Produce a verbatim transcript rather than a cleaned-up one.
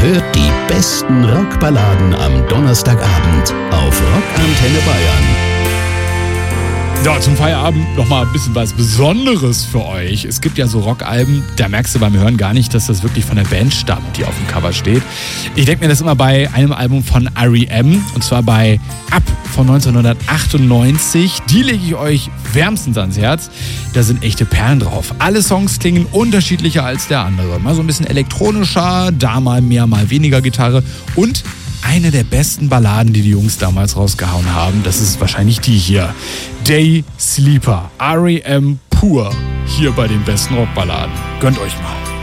hört die besten Rockballaden am Donnerstagabend auf Rockantenne Bayern. Ja, zum Feierabend nochmal ein bisschen was Besonderes für euch. Es gibt ja so Rockalben, da merkst du beim Hören gar nicht, dass das wirklich von der Band stammt, die auf dem Cover steht. Ich denke mir das immer bei einem Album von R E M, und zwar bei Up von neunzehnhundertachtundneunzig. Die lege ich euch wärmstens ans Herz. Da sind echte Perlen drauf. Alle Songs klingen unterschiedlicher als der andere. Mal so ein bisschen elektronischer, da mal mehr, mal weniger Gitarre und eine der besten Balladen, die die Jungs damals rausgehauen haben, das ist wahrscheinlich die hier. Day Sleeper, R E M pur, hier bei den besten Rockballaden. Gönnt euch mal.